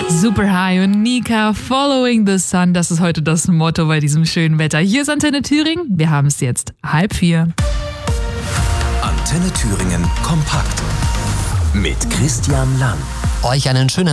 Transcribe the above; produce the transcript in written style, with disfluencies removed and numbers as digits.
Super High und Nika, Following the Sun, das ist heute das Motto bei diesem schönen Wetter. Hier ist Antenne Thüringen, wir haben es jetzt 3:30. Antenne Thüringen kompakt mit Christian Lang. Euch einen schönen